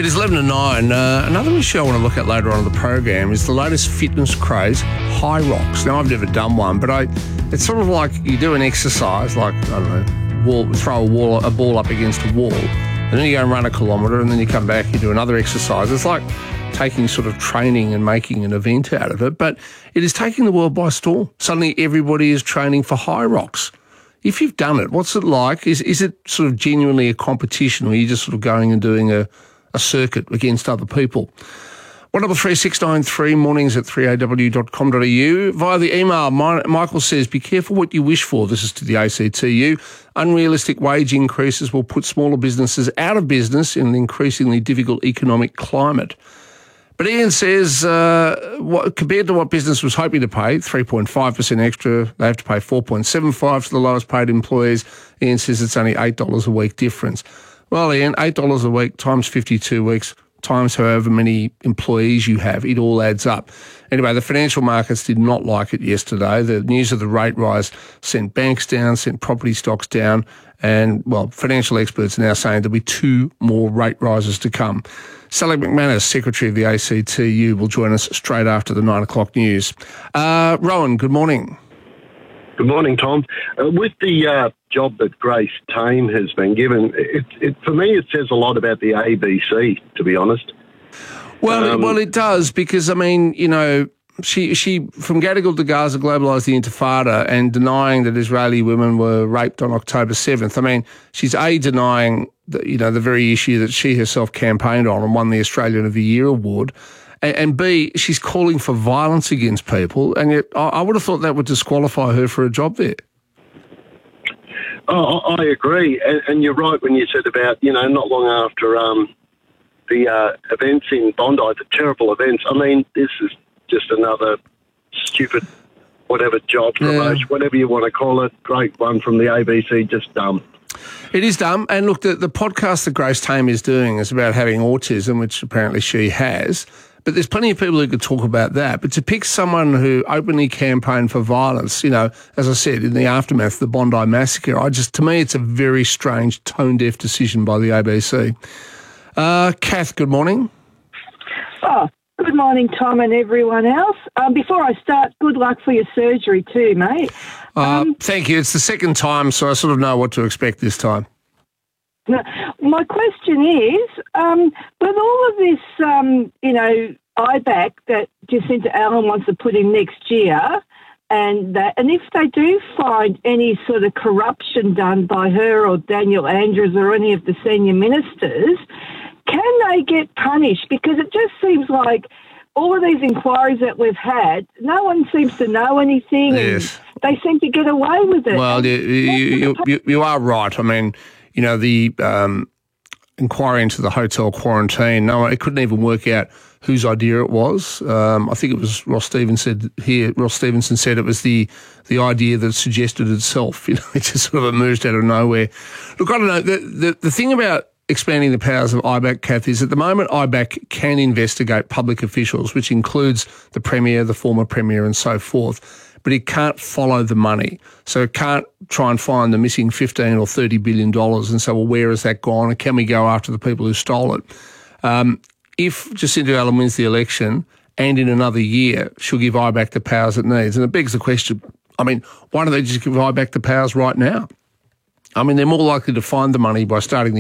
is 11 to 9. Another issue I want to look at later on in the program is the latest fitness craze, high rocks. Now, I've never done one, but it's sort of like you do an exercise, like, I don't know, throw a ball up against a wall, and then you go and run a kilometre, and then you come back, you do another exercise. It's like taking sort of training and making an event out of it, but it is taking the world by storm. Suddenly everybody is training for high rocks. If you've done it, what's it like? Is it sort of genuinely a competition, or are you just sort of going and doing a circuit against other people? 133693 mornings at 3aw.com.au. Via the email, Michael says, be careful what you wish for. This is to the ACTU. Unrealistic wage increases will put smaller businesses out of business in an increasingly difficult economic climate. But Ian says, compared to what business was hoping to pay, 3.5% extra, they have to pay 4.75 to the lowest paid employees. Ian says it's only $8 a week difference. Well, Ian, $8 a week times 52 weeks times however many employees you have, it all adds up. Anyway, the financial markets did not like it yesterday. The news of the rate rise sent banks down, sent property stocks down, and, well, financial experts are now saying there'll be 2 more rate rises to come. Sally McManus, Secretary of the ACTU, will join us straight after the 9 o'clock news. Rowan, good morning. Good morning, Tom. With the job that Grace Tame has been given, for me it says a lot about the ABC, to be honest. Well, it does, because, I mean, you know, she from Gadigal to Gaza globalised the Intifada and denying that Israeli women were raped on October 7th. I mean, she's denying the very issue that she herself campaigned on and won the Australian of the Year award. And B, she's calling for violence against people, and yet I would have thought that would disqualify her for a job there. Oh, I agree, and you're right when you said about, not long after the events in Bondi, the terrible events. I mean, this is just another stupid, whatever job promotion, whatever you want to call it. Great one from the ABC, just dumb. It is dumb. And look, the podcast that Grace Tame is doing is about having autism, which apparently she has. But there's plenty of people who could talk about that. But to pick someone who openly campaigned for violence, as I said, in the aftermath of the Bondi massacre, to me, it's a very strange, tone-deaf decision by the ABC. Kath, good morning. Oh, good morning, Tom, and everyone else. Before I start, good luck for your surgery too, mate. Thank you. It's the second time, so I sort of know what to expect this time. My question is, with all of this, IBAC that Jacinta Allen wants to put in next year, and if they do find any sort of corruption done by her or Daniel Andrews or any of the senior ministers, can they get punished? Because it just seems like all of these inquiries that we've had, no one seems to know anything. Yes. And they seem to get away with it. Well, you are right. I mean, the inquiry into the hotel quarantine, it couldn't even work out whose idea it was. I think it was Ross Stevenson said it was the idea that suggested itself. It just sort of emerged out of nowhere. Look, I don't know. The thing about expanding the powers of IBAC, Kath, is at the moment IBAC can investigate public officials, which includes the Premier, the former Premier and so forth, but it can't follow the money. So it can't try and find the missing $15 or $30 billion and say, well, where has that gone? And can we go after the people who stole it? If Jacinta Allen wins the election and in another year she'll give IBAC the powers it needs, and it begs the question, I mean, why don't they just give IBAC the powers right now? I mean, they're more likely to find the money by starting the